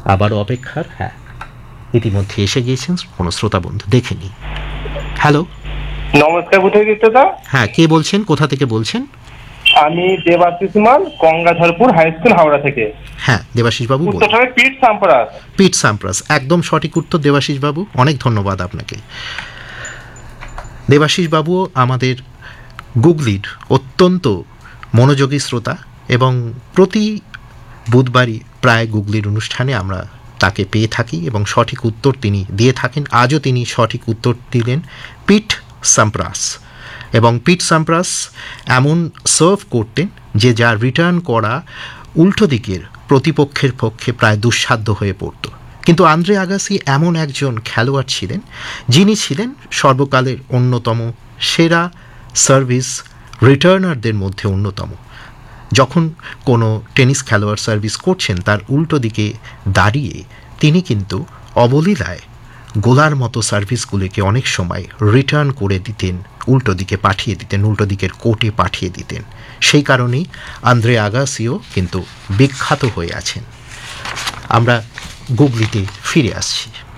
আবার অপেক্ষার, হ্যাঁ, ইতিমধ্যে এসে গিয়েছেন কোনো শ্রোতা বন্ধু, দেখে নি। হ্যালো, নমস্কার বুদ্ধদা। হ্যাঁ, কে বলছেন, কোথা থেকে বলছেন? আমি দেবাশিস মাল, গঙ্গাধরপুর হাই স্কুল, হাওড়া থেকে। হ্যাঁ, দেবাশিস বাবু বলুন। উত্তরটা পিট সাম্প্রাস। পিট সাম্প্রাস, একদম সঠিক উত্তর দেবাশিস বাবু, অনেক ধন্যবাদ আপনাকে। দেবাশিস বাবুও আমাদের গুগলির অত্যন্ত মনোযোগী শ্রোতা, এবং প্রতি বুধবারই প্রায় গুগলির অনুষ্ঠানে আমরা তাকে পেয়ে থাকি এবং সঠিক উত্তর তিনি দিয়ে থাকেন। আজও তিনি সঠিক উত্তর দিলেন, পিট সাম্প্রাস। এবং পিট সাম্প্রাস এমন সার্ভ করতেন যে যা রিটার্ন করা উল্টো দিকের প্রতিপক্ষের পক্ষে প্রায় দুঃসাধ্য হয়ে পড়ত। কিন্তু আন্দ্রে আগাসি এমন একজন খেলোয়াড় ছিলেন যিনি ছিলেন সর্বকালের অন্যতম সেরা সার্ভিস রিটার্নারদের মধ্যে অন্যতম। যখন কোনো টেনিস খেলোয়াড় সার্ভিস করছেন, তার উল্টো দিকে দাঁড়িয়ে তিনি কিন্তু অবলীলায় গোলার মতো সার্ভিসগুলিকে অনেক সময় রিটার্ন করে দিতেন, উল্টো দিকে পাঠিয়ে দিতেন, উল্টো দিকের কোর্টে পাঠিয়ে দিতেন। সেই কারণেই আন্দ্রে আগাসিও কিন্তু বিখ্যাত হয়ে আছেন। আমরা গুগলিতে ফিরে আসছি।